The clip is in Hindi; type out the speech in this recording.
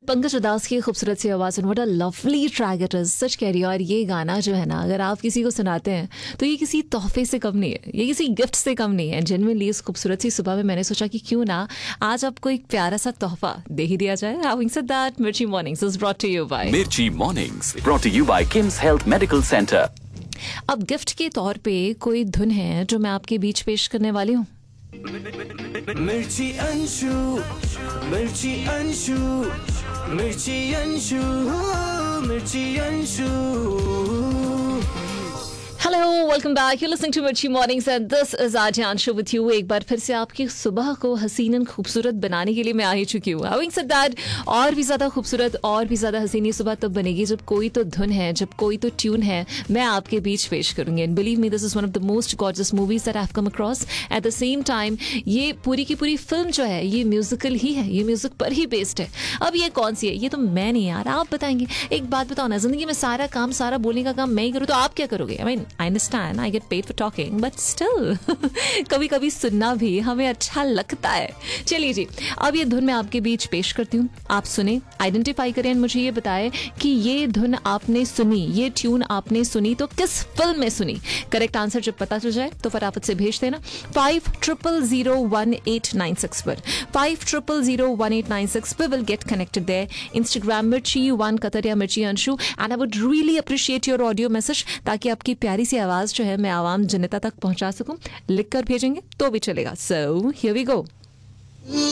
पंकज उदास की खूबसूरत सी आवाज़, what a lovely track it is, सच कह रही है। और ये गाना जो है ना, अगर आप किसी को सुनाते हैं तो ये किसी तोहफे से कम नहीं है, ये किसी गिफ्ट से कम नहीं है। जेन्युइनली इस खूबसूरत सी सुबह में मैंने सोचा कि क्यों ना आज आपको एक प्यारा सा तोहफा दे ही दिया जाए। Having said that, Mirchi Mornings is brought to you by Mirchi Mornings, brought to you by Kim's Health Medical Center. अब गिफ्ट के तौर पे कोई धुन है जो मैं आपके बीच पेश करने वाली हूँ। मिर्ची अंशु, मिर्ची अंशु, मिर्ची अंशु, मिर्ची Anshu. Hello, welcome back, you listening to मिर्ची mornings and this is RJ Anshu with you. एक बार फिर से आपकी सुबह को हसीन खूबसूरत बनाने के लिए मैं आ ही चुकी हूँ। हैविंग सेड दैट, और भी ज़्यादा खूबसूरत और भी ज़्यादा हसीनी सुबह तब बनेगी जब कोई तो धुन है, जब कोई तो ट्यून है मैं आपके बीच पेश करूंगी। And believe me, this is one of the most gorgeous movies that I have come across. At the same time ये पूरी की पूरी फिल्म जो है ये म्यूजिकल ही है, ये म्यूजिक पर ही बेस्ड है। अब ये कौन सी है ये तो मैं नहीं यार, आप बताएंगे। एक बात बताओ ना, जिंदगी में सारा काम, सारा बोलने का काम मैं ही करूँ तो आप क्या करोगे? I mean I understand, I get paid for talking, but still कभी कभी सुनना भी हमें अच्छा लगता है। चलिए जी, अब ये धुन मैं आपके बीच पेश करती हूँ, आप सुने, आइडेंटिफाई करें, मुझे ये बताएं कि ये धुन आपने सुनी, ये ट्यून आपने सुनी तो किस फिल्म में सुनी। करेक्ट आंसर जब पता चल जाए तो फटाफट से भेज देना 50001896 पर, 50001896 पर। Will get connected there. Instagram मिर्ची1 Qatar या मिर्ची Anshu, and I would really appreciate your audio message, ताकि आपकी प्यारी सी आवाज जो है मैं आवाम जनता तक पहुंचा सकूं। लिखकर भेजेंगे तो भी चलेगा। So here we go.